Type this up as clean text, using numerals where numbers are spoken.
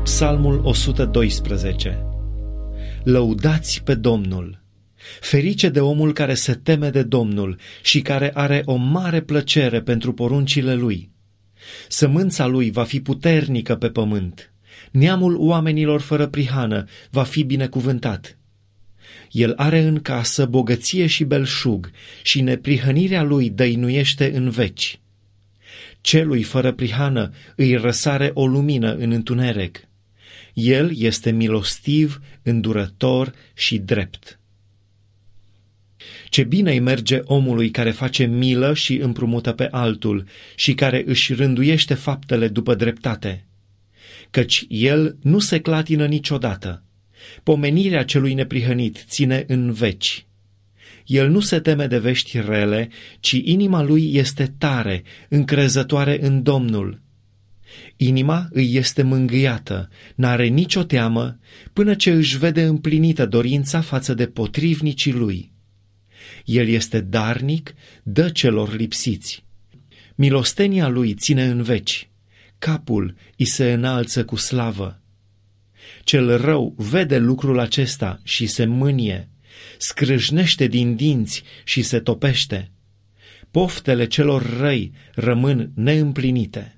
Psalmul 112. Lăudați pe Domnul! Ferice de omul care se teme de Domnul și care are o mare plăcere pentru poruncile lui. Sămânța lui va fi puternică pe pământ. Neamul oamenilor fără prihană va fi binecuvântat. El are în casă bogăție și belșug și neprihănirea lui dăinuiește în veci. Celui fără prihană îi răsare o lumină în întuneric. El este milostiv, îndurător și drept. Ce bine îi merge omului care face milă și împrumută pe altul și care își rânduiește faptele după dreptate, căci el nu se clatină niciodată. Pomenirea celui neprihănit ține în veci. El nu se teme de vești rele, ci inima lui este tare, încrezătoare în Domnul. Inima îi este mângâiată, n-are nicio teamă, până ce își vede împlinită dorința față de potrivnicii lui. El este darnic, dă celor lipsiți. Milostenia lui ține în veci, capul îi se înalță cu slavă. Cel rău vede lucrul acesta și se mânie, scrâșnește din dinți și se topește. Poftele celor răi rămân neîmplinite.